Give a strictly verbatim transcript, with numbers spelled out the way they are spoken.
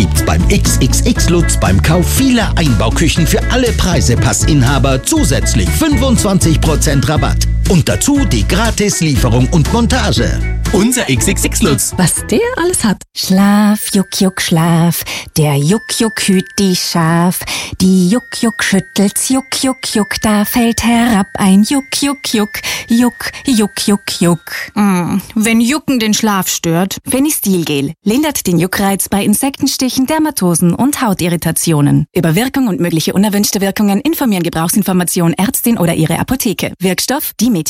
gibt's beim X X X Lutz beim Kauf vieler Einbauküchen für alle Preisepassinhaber zusätzlich fünfundzwanzig Prozent Rabatt. Und dazu die Gratis-Lieferung und Montage. Unser X X X Lutz. Was der alles hat. Schlaf, Juck, Juck, Schlaf. Der Juck, Juck hüt die Schaf. Die Juck, Juck schüttelt's, Juck, Juck, Juck. Da fällt herab ein Juck, Juck, Juck. Juck, Juck, Juck, Juck. Mm, wenn Jucken den Schlaf stört. Fenistilgel lindert den Juckreiz bei Insektenstichen, Dermatosen und Hautirritationen. Über Wirkung und mögliche unerwünschte Wirkungen informieren Gebrauchsinformation Ärztin oder ihre Apotheke. Wirkstoff Dimethyl